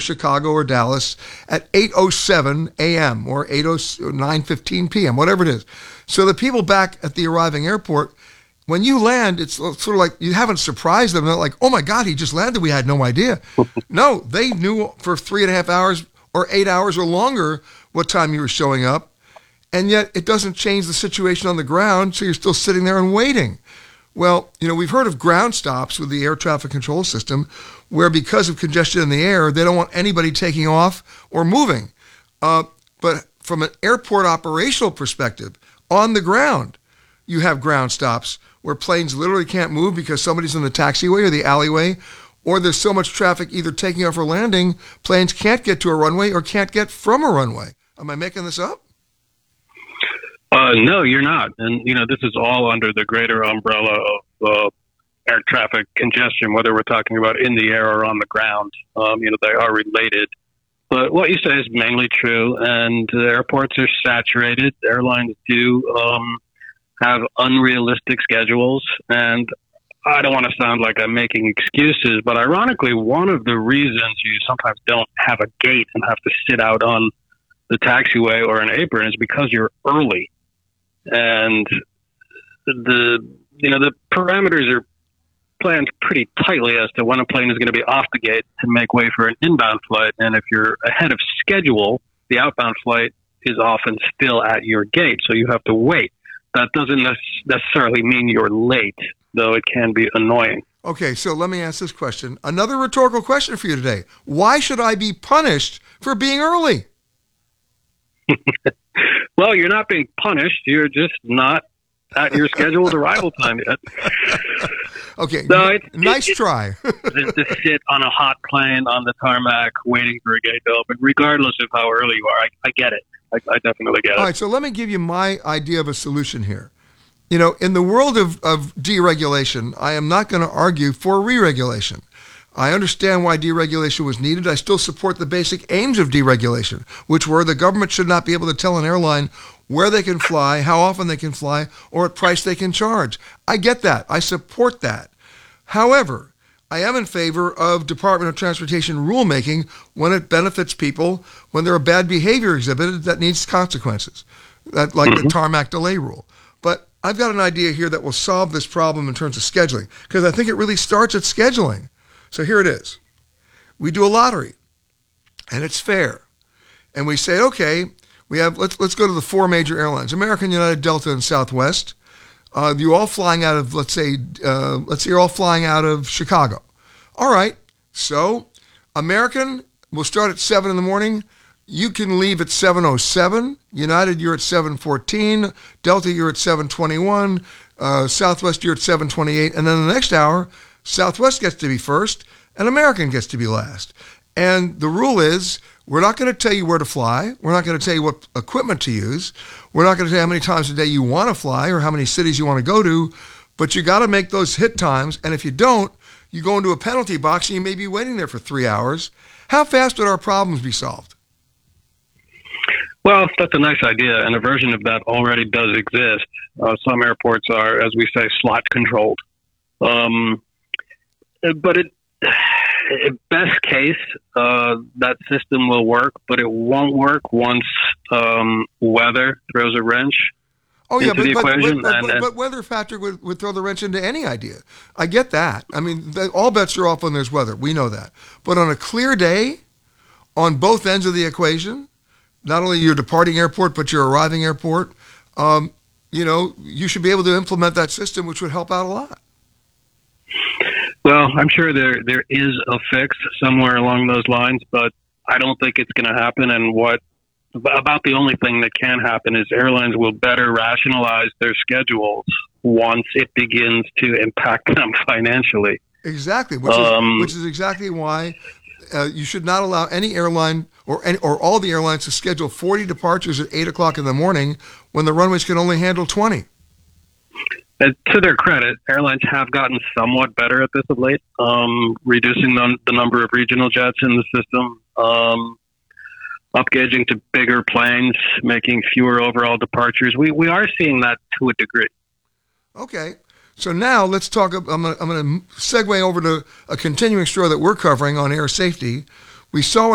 Chicago or Dallas at 8:07 a.m. or 9:15 p.m., whatever it is. So the people back at the arriving airport, when you land, it's sort of like you haven't surprised them. They're like, oh my God, he just landed. We had no idea. No, they knew for 3.5 hours or 8 hours or longer what time you were showing up. And yet it doesn't change the situation on the ground, so you're still sitting there and waiting. Well, we've heard of ground stops with the air traffic control system where because of congestion in the air, they don't want anybody taking off or moving. But from an airport operational perspective, on the ground, you have ground stops where planes literally can't move because somebody's in the taxiway or the alleyway, or there's so much traffic either taking off or landing, planes can't get to a runway or can't get from a runway. Am I making this up? No, you're not. And, this is all under the greater umbrella of air traffic congestion, whether we're talking about in the air or on the ground. They are related. But what you say is mainly true, and the airports are saturated. Airlines do have unrealistic schedules, and I don't want to sound like I'm making excuses, but ironically, one of the reasons you sometimes don't have a gate and have to sit out on the taxiway or an apron is because you're early. And the parameters are planned pretty tightly as to when a plane is going to be off the gate to make way for an inbound flight. And if you're ahead of schedule, the outbound flight is often still at your gate, so you have to wait. That doesn't necessarily mean you're late, though it can be annoying. Okay, so let me ask this question. Another rhetorical question for you today. Why should I be punished for being early? Well, you're not being punished. You're just not at your scheduled arrival time yet. Okay, so nice try. To sit on a hot plane on the tarmac waiting for a gate to open, regardless of how early you are. I get it. I definitely get it. All right, so let me give you my idea of a solution here. In the world of deregulation, I am not going to argue for re-regulation. I understand why deregulation was needed. I still support the basic aims of deregulation, which were the government should not be able to tell an airline where they can fly, how often they can fly, or what price they can charge. I get that. I support that. However, I am in favor of Department of Transportation rulemaking when it benefits people, when there are bad behavior exhibited that needs consequences, like the tarmac delay rule. But I've got an idea here that will solve this problem in terms of scheduling, because I think it really starts at scheduling. So here it is. We do a lottery, and it's fair. And we say, okay, we have let's go to the four major airlines: American, United, Delta, and Southwest. You're all flying out of, let's say you're all flying out of Chicago. All right. So American will start at 7 in the morning. You can leave at 7:07. United, you're at 7:14. Delta, you're at 7:21. Southwest, you're at 7:28. And then the next hour, Southwest gets to be first, and American gets to be last. And the rule is, we're not going to tell you where to fly. We're not going to tell you what equipment to use. We're not going to tell you how many times a day you want to fly or how many cities you want to go to, but you got to make those hit times. And if you don't, you go into a penalty box and you may be waiting there for 3 hours. How fast would our problems be solved? Well, that's a nice idea, and a version of that already does exist. Some airports are, as we say, slot controlled. But best case, that system will work, but it won't work once weather throws a wrench into the equation. But weather factor would throw the wrench into any idea. I get that. I mean, all bets are off when there's weather. We know that. But on a clear day, on both ends of the equation, not only your departing airport, but your arriving airport, you should be able to implement that system, which would help out a lot. Well, I'm sure there is a fix somewhere along those lines, but I don't think it's going to happen. And about the only thing that can happen is airlines will better rationalize their schedules once it begins to impact them financially. Exactly, which is exactly why you should not allow any airline or all the airlines to schedule 40 departures at 8 o'clock in the morning when the runways can only handle 20. To their credit, airlines have gotten somewhat better at this of late, reducing the number of regional jets in the system, upgauging to bigger planes, making fewer overall departures. We are seeing that to a degree. Okay. So now let's talk. I'm going to segue over to a continuing story that we're covering on air safety. We saw